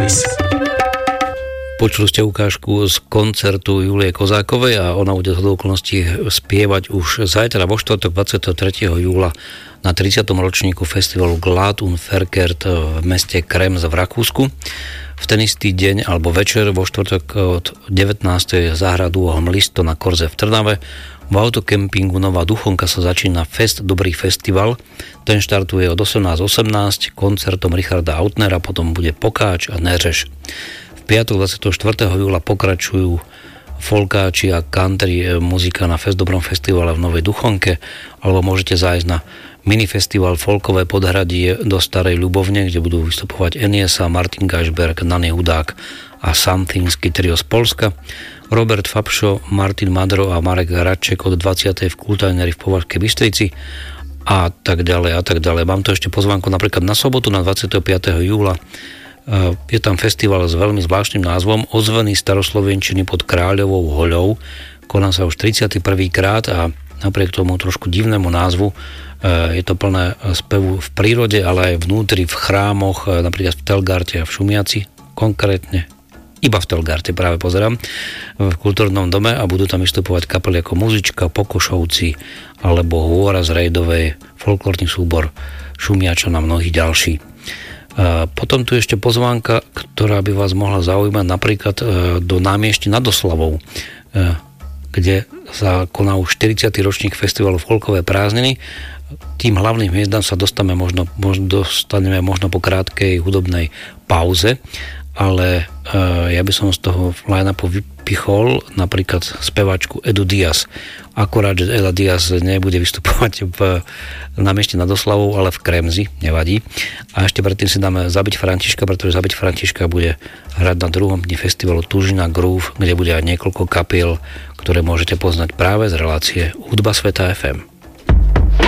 Express. Počuli ste ukážku z koncertu Julie Kozákovej a ona bude zhodou okolností spievať už zajtra vo štvrtok 23. júla na 30. ročníku festivalu Glad und Verkehrt v meste Krems v Rakúsku. V ten istý deň alebo večer vo štvrtok od 19. záhradu Hmlisto na Korze v Trnave. V autokempingu Nová Duchonka sa začína Fest Dobrý festival. Ten štartuje od 18:18 koncertom Richarda Autnera, potom bude Pokáč a Neřeš. V piatok 24. júla pokračujú folkáči a country muzika na Fest Dobrom festivale v Novej Duchonke, alebo môžete zájsť na minifestival Folkové podhradie do Starej Ľubovne, kde budú vystupovať Eniesa, Martin Gašberg, Nany Hudák a Somethingský trio z Polska. Robert Fabšo, Martin Madro a Marek Radček od 20. v Kultajneri v Považskej Bystrici a tak ďalej a tak ďalej. Mám tu ešte pozvánku napríklad na sobotu na 25. júla. Je tam festival s veľmi zvláštnym názvom Ozveny staroslovenčiny pod Kráľovou hoľou. Koná sa už 31. krát a napriek tomu trošku divnému názvu je to plné spevu v prírode, ale aj vnútri v chrámoch, napríklad v Telgarte a v Šumiaci, konkrétne iba v Telgarte práve pozerám, v kultúrnom dome a budú tam vystupovať kapely ako Muzička, Pokošovci alebo Hôra z Rejdovej, folklórny súbor Šumiačan a mnohí ďalší. Potom tu ešte pozvánka, ktorá by vás mohla zaujímať napríklad do námiešti nad Oslavou, kde sa koná už 40. ročník festivalu Folkové prázdniny. Tým hlavným hviezdám sa dostaneme možno po krátkej hudobnej pauze, ale ja by som z toho line-upu vypichol napríklad speváčku Edu Diaz. Akorát, že Eda Diaz nebude vystupovať na mieste nad Oslavou, ale v Kremzi, nevadí. A ešte predtým si dáme Zabiť Františka, pretože Zabiť Františka bude hrať na druhom dni festivalu Tužina Groove, kde bude aj niekoľko kapiel, ktoré môžete poznať práve z relácie Hudba Sveta FM.